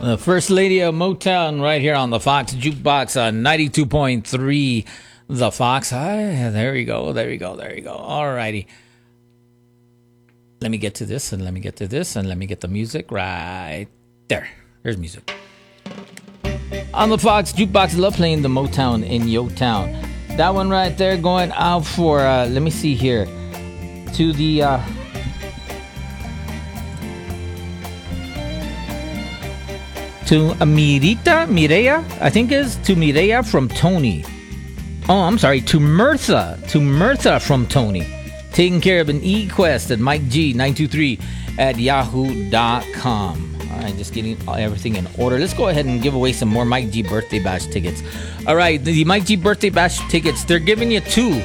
The First Lady of Motown right here on the Fox Jukebox on 92.3 The Fox. There you go. All righty. Let me get to this, and let me get to this, and let me get the music right there. There's music. On the Fox Jukebox, I love playing the Motown in Yo Town. That one right there going out for, let me see here, to the... to Mireya, I think is to Mireya from Tony. Oh, I'm sorry, to Mirtha from Tony. Taking care of an e-quest at Mike G 923 at yahoo.com. All right, just getting everything in order. Let's go ahead and give away some more Mike G birthday bash tickets. All right, the Mike G birthday bash tickets, they're giving you 2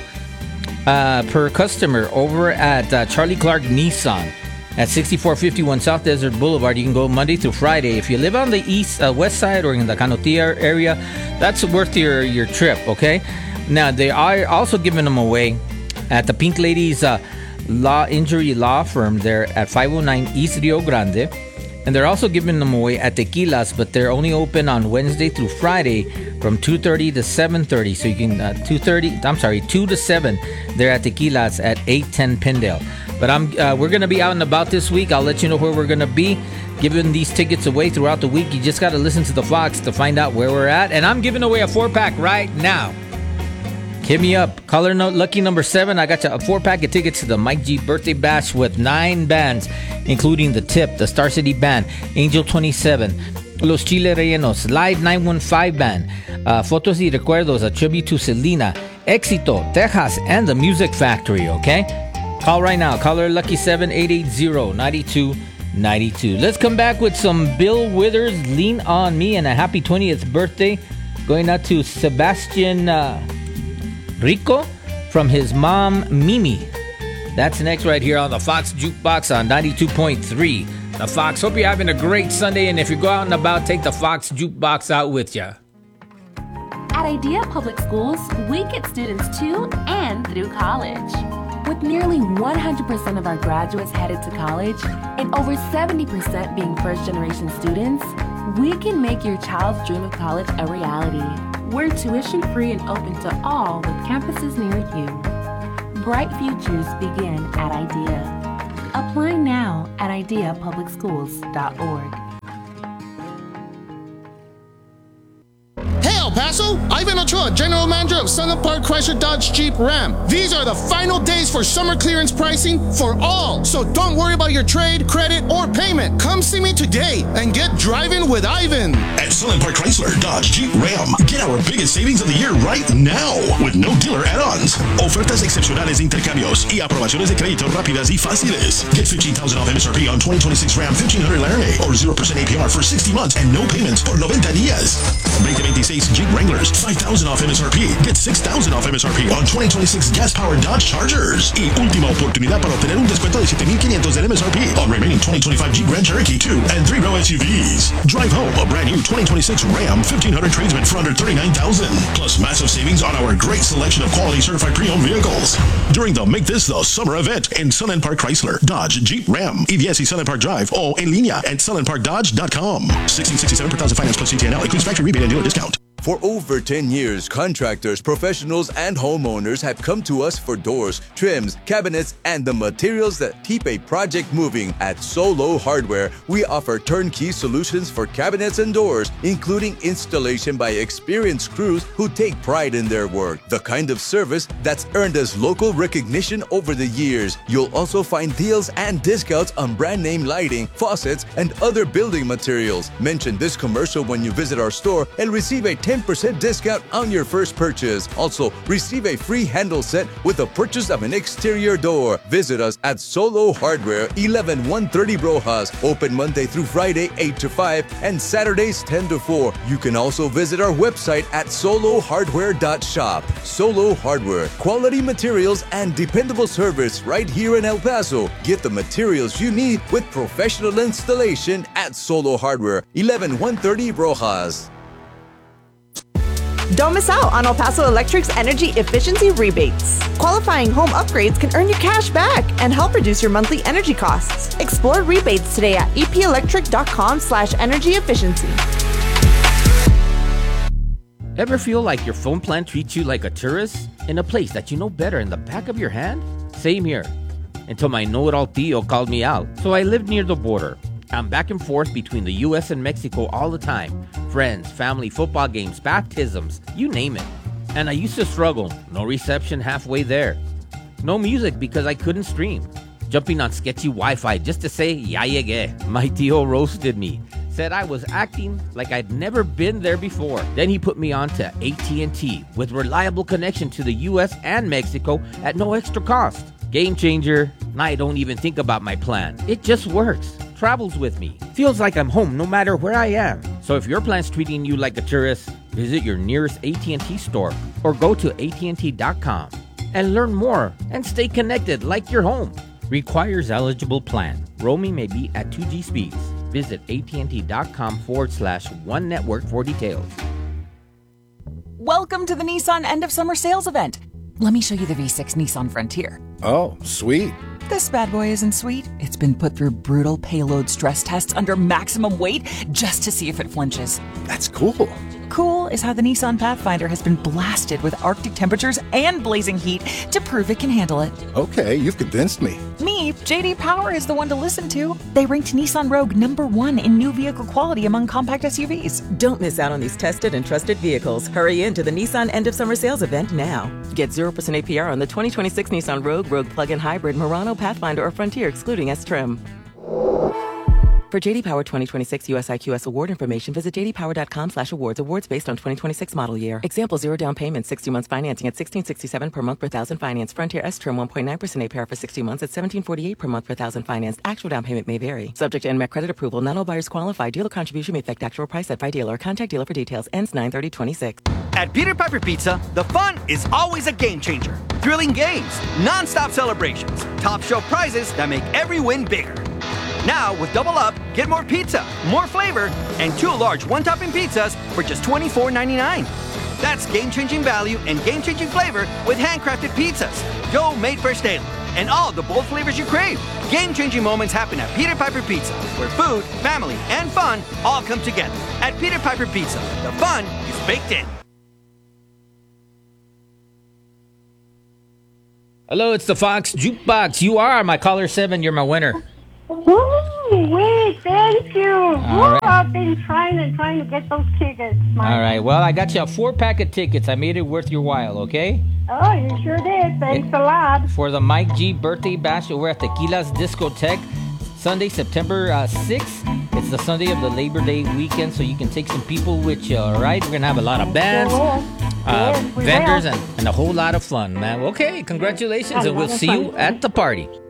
per customer over at Charlie Clark Nissan at 6451 South Desert Boulevard. You can go Monday through Friday. If you live on the west side or in the Canotilla area, that's worth your trip, okay? Now, they are also giving them away at the Pink Ladies Injury Law Firm there at 509 East Rio Grande. And they're also giving them away at Tequilas, but they're only open on Wednesday through Friday from 2:30 to 7:30. So you can 2 to 7. They're at Tequilas at 810 Pindale. But we're going to be out and about this week. I'll let you know where we're going to be giving these tickets away throughout the week. You just got to listen to the Fox to find out where we're at. And I'm giving away a 4-pack right now. Hit me up. Caller lucky number 7. I got you a 4-pack of tickets to the Mike G Birthday Bash with 9 bands, including The Tip, the Star City Band, Angel 27, Los Chile Rellenos, Live 915 Band, Fotos y Recuerdos, a tribute to Selena, Éxito, Texas, and The Music Factory, okay? Call right now. Caller lucky 7 880-9292. Let's come back with some Bill Withers, Lean on Me, and a happy 20th birthday going out to Sebastian Rico from his mom, Mimi. That's next right here on the Fox Jukebox on 92.3. The Fox. Hope you're having a great Sunday, and if you go out and about, take the Fox Jukebox out with you. At Idea Public Schools, we get students to and through college. With nearly 100% of our graduates headed to college and over 70% being first-generation students, we can make your child's dream of college a reality. We're tuition-free and open to all with campuses near you. Bright futures begin at IDEA. Apply now at ideapublicschools.org. Hey El Paso, Ivan Ochoa, General Manager of Sunland Park Chrysler Dodge Jeep Ram. These are the final days for summer clearance pricing for all, so don't worry about your trade, credit, or payment. Come see me today and get driving with Ivan. At Sunland Park Chrysler Dodge Jeep Ram, get our biggest savings of the year right now with no dealer add-ons. Ofertas excepcionales de intercambios y aprobaciones de crédito rápidas y fáciles. Get $15,000 off MSRP on 2026 Ram 1500 Laramie or 0% APR for 60 months and no payments por 90 días. 2026 Jeep Wranglers, $5,000 off MSRP. Get $6,000 off MSRP on 2026 gas-powered Dodge Chargers. Y última oportunidad para obtener un descuento de $7,500 del MSRP on remaining 2025 Jeep Grand Cherokee 2 and 3-row SUVs. Drive home a brand new 2026 Ram 1500 Tradesman for under $39,000. Plus massive savings on our great selection of quality certified pre-owned vehicles. During the Make This the Summer event in Sunland Park Chrysler, Dodge, Jeep, Ram, EVS y Sunland Park Drive o en línea at sunlandparkdodge.com. $1,667 per thousand finance plus CTNL. Includes factory rebate and dealer discount. For over 10 years, contractors, professionals, and homeowners have come to us for doors, trims, cabinets, and the materials that keep a project moving. At Solo Hardware, we offer turnkey solutions for cabinets and doors, including installation by experienced crews who take pride in their work. The kind of service that's earned us local recognition over the years. You'll also find deals and discounts on brand name lighting, faucets, and other building materials. Mention this commercial when you visit our store and receive a 10% discount on your first purchase. Also, receive a free handle set with the purchase of an exterior door. Visit us at Solo Hardware, 11130 Rojas. Open Monday through Friday, 8 to 5, and Saturdays, 10 to 4. You can also visit our website at solohardware.shop. Solo Hardware, quality materials and dependable service right here in El Paso. Get the materials you need with professional installation at Solo Hardware, 11130 Rojas. Don't miss out on El Paso Electric's energy efficiency rebates. Qualifying home upgrades can earn you cash back and help reduce your monthly energy costs. Explore rebates today at epelectric.com/energy efficiency. Ever feel like your phone plan treats you like a tourist in a place that you know better in the back of your hand? Same here. Until my know-it-all Tio called me out. So I lived near the border. I'm back and forth between the US and Mexico all the time. Friends, family, football games, baptisms, you name it. And I used to struggle. No reception halfway there. No music because I couldn't stream. Jumping on sketchy Wi-Fi just to say, ya llegué. My Tio roasted me. Said I was acting like I'd never been there before. Then he put me on to AT&T with reliable connection to the US and Mexico at no extra cost. Game changer. Now I don't even think about my plan. It just works. Travels with me. Feels like I'm home no matter where I am. So if your plan's treating you like a tourist, visit your nearest AT&T store or go to AT&T.com and learn more and stay connected like you're home. Requires eligible plan. Roaming may be at 2G speeds. Visit AT&T.com/one network for details. Welcome to the Nissan End of Summer Sales Event. Let me show you the V6 Nissan Frontier. Oh, sweet. This bad boy isn't sweet. It's been put through brutal payload stress tests under maximum weight just to see if it flinches. That's cool. Cool is how the Nissan Pathfinder has been blasted with Arctic temperatures and blazing heat to prove it can handle it. Okay, you've convinced me. Me, JD Power is the one to listen to. They ranked Nissan Rogue #1 in new vehicle quality among compact SUVs. Don't miss out on these tested and trusted vehicles. Hurry into the Nissan End of Summer Sales Event now. Get 0% APR on the 2026 Nissan Rogue, Rogue Plug-in Hybrid, Murano, Pathfinder, or Frontier, excluding S-Trim. For JD Power 2026 US IQS award information, visit jdpower.com/awards. Awards based on 2026 model year. Example: 0 down payment, 60 months financing at $1,667 per month per thousand finance. Frontier S-Trim 1.9% APR for 60 months at $1,748 per month per thousand financed. Actual down payment may vary. Subject to NMAC credit approval. Not all buyers qualify. Dealer contribution may affect actual price set by dealer. Contact dealer for details. Ends 9/30/26. At Peter Piper Pizza, the fun is always a game changer. Thrilling games, non-stop celebrations, top shelf prizes that make every win bigger. Now, with Double Up, get more pizza, more flavor, and 2 large one-topping pizzas for just $24.99. That's game-changing value and game-changing flavor with handcrafted pizzas, dough made fresh daily, and all the bold flavors you crave. Game-changing moments happen at Peter Piper Pizza, where food, family, and fun all come together. At Peter Piper Pizza, the fun is baked in. Hello, it's the Fox Jukebox. You are my caller 7. You're my winner. Wait, thank you. Right. I've been trying to get those tickets. All right, well, I got you a 4-pack of tickets. I made it worth your while, okay? Oh, you sure did. Thanks a lot. For the Mike G birthday bash over at Tequila's Discotheque, Sunday, September 6th. It's the Sunday of the Labor Day weekend, so you can take some people with you, all right? We're going to have a lot of bands, vendors, and a whole lot of fun, man. Okay, congratulations, and we'll see you at the party.